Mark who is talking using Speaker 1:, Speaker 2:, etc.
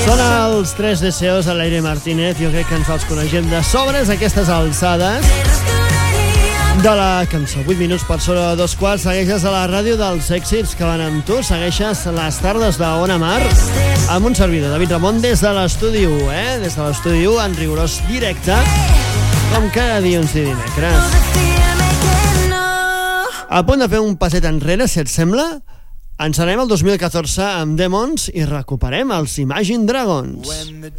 Speaker 1: Són els 3 deseos a l'Aire Martínez. Jo crec que ens els coneixem de sobres aquestes alçades de la cançó. 8 minuts per sobre de 2 quarts. Segueixes a la ràdio dels èxits que van amb tu. Segueixes les tardes d'Ona Mar amb un servidor, David Ramon, des de l'estudi 1, des de l'estudi 1 en rigorós directe, com cada dilluns i dimecres. A punt de fer un passet enrere, si et sembla. Ens anem al 2014 amb Demons i recuperem els Imagine Dragons.